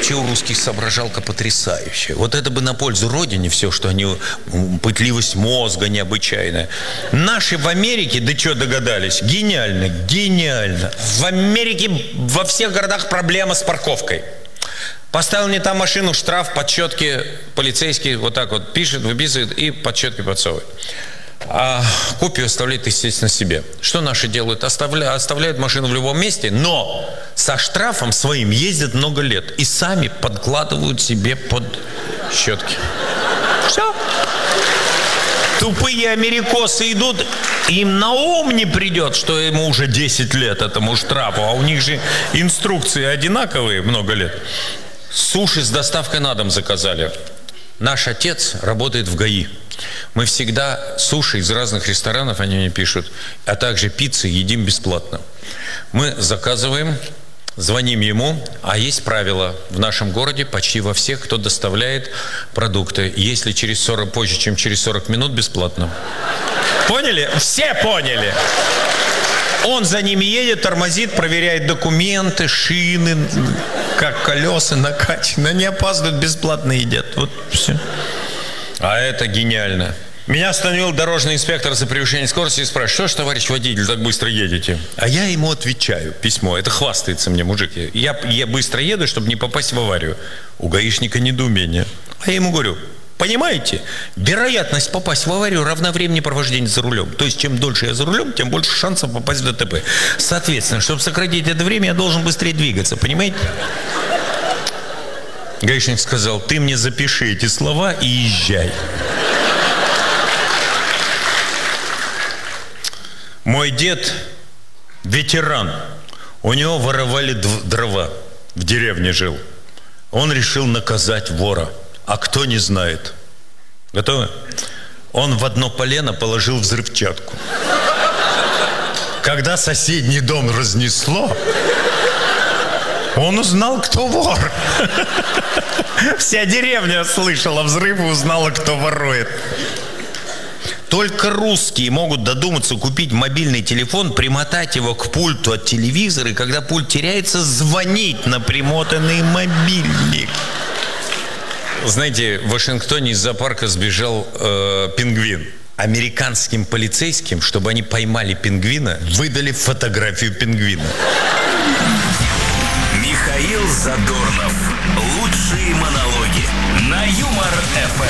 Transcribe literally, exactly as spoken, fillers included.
вообще у русских соображалка потрясающая. Вот это бы на пользу родине все, что они... Пытливость мозга необычайная. Наши в Америке, да что догадались? Гениально, гениально. В Америке во всех городах проблема с парковкой. Поставил не там машину, штраф, подсчетки, полицейский вот так вот пишет, выписывает и подсчетки подсовывает. А копию оставляет, естественно, себе. Что наши делают? Оставля... Оставляют машину в любом месте, но со штрафом своим ездят много лет. И сами подкладывают себе под щетки. Все. Тупые америкосы идут, им на ум не придет, что ему уже десять лет, этому штрафу. А у них же инструкции одинаковые много лет. Суши с доставкой на дом заказали. Наш отец работает в ГАИ. Мы всегда суши из разных ресторанов, они мне пишут, а также пиццы едим бесплатно. Мы заказываем, звоним ему, а есть правило в нашем городе почти во всех, кто доставляет продукты. Если через сорок, позже, чем через сорок минут, бесплатно. Поняли? Все поняли. Он за ними едет, тормозит, проверяет документы, шины, как колеса накачаны. Не опаздывают, бесплатно едят. Вот все. А это гениально. Меня остановил дорожный инспектор за превышение скорости и спрашивает: что ж, товарищ водитель, так быстро едете? А я ему отвечаю, письмо, это хвастается мне мужик. Я, я быстро еду, чтобы не попасть в аварию. У гаишника недоумение. А я ему говорю: понимаете, вероятность попасть в аварию равна времени провождения за рулем. То есть, чем дольше я за рулем, тем больше шансов попасть в ДТП. Соответственно, чтобы сократить это время, я должен быстрее двигаться, понимаете? Гаишник сказал: ты мне запиши эти слова и езжай. Мой дед ветеран. У него воровали дрова. В деревне жил. Он решил наказать вора. А кто не знает? Готовы? Он в одно полено положил взрывчатку. Когда соседний дом разнесло, он узнал, кто вор. Вся деревня слышала взрыв и узнала, кто ворует. Только русские могут додуматься купить мобильный телефон, примотать его к пульту от телевизора, и когда пульт теряется, звонить на примотанный мобильник. Знаете, в Вашингтоне из зоопарка сбежал э, пингвин. Американским полицейским, чтобы они поймали пингвина, выдали фотографию пингвина. Михаил Задорнов. Лучшие монологи на Юмор ФМ.